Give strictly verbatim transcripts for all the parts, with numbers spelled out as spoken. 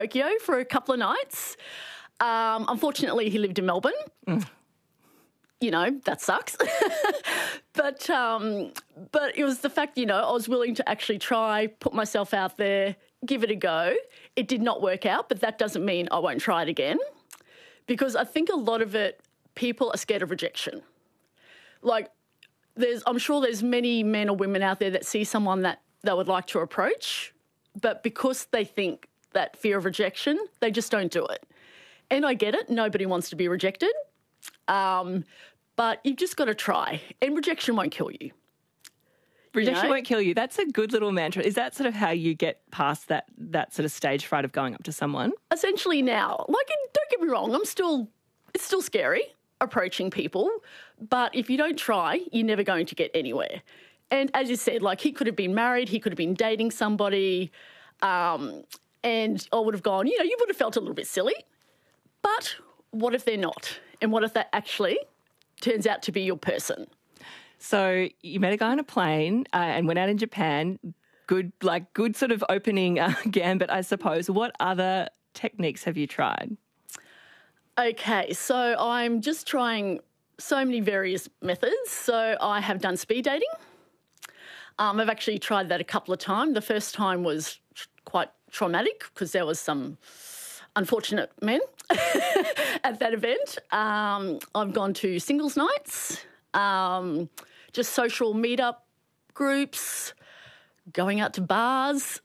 Tokyo for a couple of nights. Um, unfortunately, he lived in Melbourne. Mm. You know, that sucks. but um, but it was the fact, you know, I was willing to actually try, put myself out there, give it a go. It did not work out, but that doesn't mean I won't try it again. Because I think a lot of it, people are scared of rejection. Like, there's, I'm sure there's many men or women out there that see someone that they would like to approach, but because they think that fear of rejection, they just don't do it. And I get it. Nobody wants to be rejected. Um, but you've just got to try. And rejection won't kill you. Rejection you know? won't kill you. That's a good little mantra. Is that sort of how you get past that that sort of stage fright of going up to someone? Essentially now. Like, don't get me wrong, I'm still, it's still scary approaching people. But if you don't try, you're never going to get anywhere. And as you said, like, he could have been married, he could have been dating somebody, um, and I would have gone, you know, you would have felt a little bit silly. But what if they're not? And what if that actually turns out to be your person? So you met a guy on a plane uh, and went out in Japan. Good, like good sort of opening uh, gambit, I suppose. What other techniques have you tried? Okay, so I'm just trying so many various methods. So I have done speed dating. Um, I've actually tried that a couple of times. The first time was quite traumatic because there was some unfortunate men at that event. Um, I've gone to singles nights, um, just social meetup groups, going out to bars.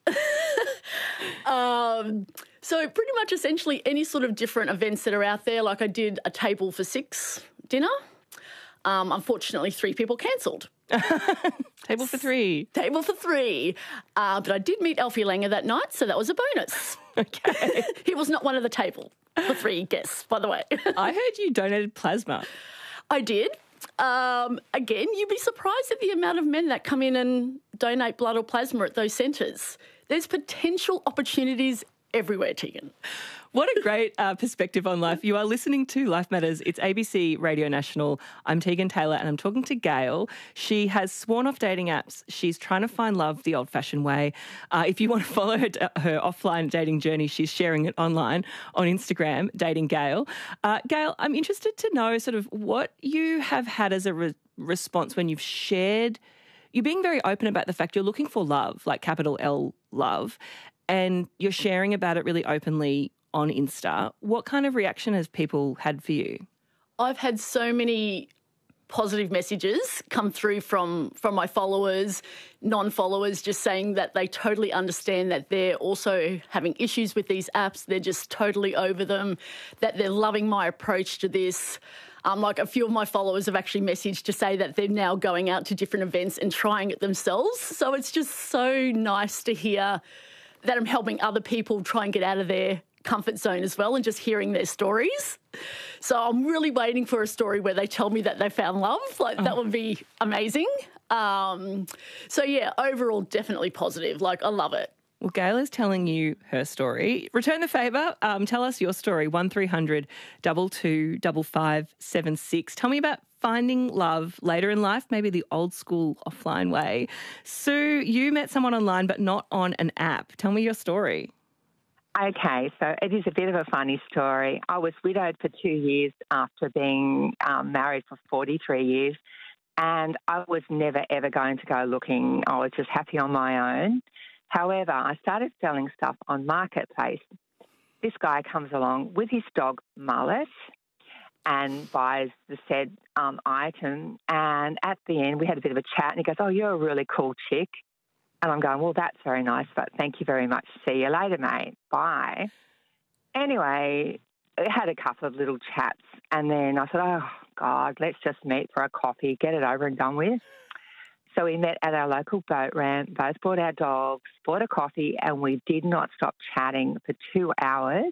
um, so pretty much essentially any sort of different events that are out there. Like I did a table for six dinner. Um, unfortunately, three people cancelled. Table for three. Table for three. Uh, but I did meet Alfie Langer that night, so that was a bonus. Okay. He was not one of the table for three guests, by the way. I heard you donated plasma. I did. Um, again, you'd be surprised at the amount of men that come in and donate blood or plasma at those centres. There's potential opportunities everywhere, Tegan. What a great uh, perspective on life. You are listening to Life Matters. It's A B C Radio National. I'm Tegan Taylor and I'm talking to Gail. She has sworn off dating apps. She's trying to find love the old-fashioned way. Uh, if you want to follow her, her offline dating journey, she's sharing it online on Instagram, Dating Gail. Uh, Gail, I'm interested to know sort of what you have had as a re- response when you've shared. You're being very open about the fact you're looking for love, like capital L love, and you're sharing about it really openly on Insta. What kind of reaction has people had for you? I've had so many positive messages come through from, from my followers, non-followers, just saying that they totally understand that they're also having issues with these apps. They're just totally over them, that they're loving my approach to this. Um, like a few of my followers have actually messaged to say that they're now going out to different events and trying it themselves. So it's just so nice to hear that I'm helping other people try and get out of their comfort zone as well and just hearing their stories. So I'm really waiting for a story where they tell me that they found love. Like, oh. That would be amazing. Um, so, yeah, overall, definitely positive. Like, I love it. Well, Gail is telling you her story. Return the favour. Um, tell us your story, one three hundred two two five five seven six. Tell me about finding love later in life, maybe the old school offline way. Sue, you met someone online but not on an app. Tell me your story. Okay, so it is a bit of a funny story. I was widowed for two years after being um, married for forty-three years, and I was never, ever going to go looking. I was just happy on my own. However, I started selling stuff on Marketplace. This guy comes along with his dog, Mullet, and buys the said um, item. And at the end, we had a bit of a chat, and he goes, "Oh, you're a really cool chick." And I'm going, "Well, that's very nice, but thank you very much. See you later, mate. Bye." Anyway, I had a couple of little chats, and then I thought, oh, God, let's just meet for a coffee, get it over and done with. So we met at our local boat ramp, both brought our dogs, bought a coffee, and we did not stop chatting for two hours.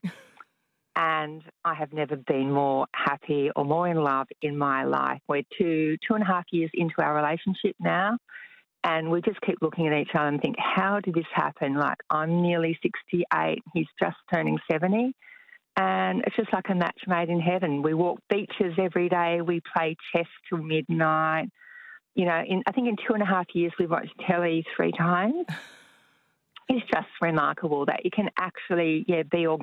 And I have never been more happy or more in love in my life. We're two, two and a half years into our relationship now. And we just keep looking at each other and think, how did this happen? Like, I'm nearly sixty-eight, he's just turning seventy. And it's just like a match made in heaven. We walk beaches every day. We play chess till midnight. You know, in, I think in two and a half years we've watched telly three times. It's just remarkable that you can actually, yeah, be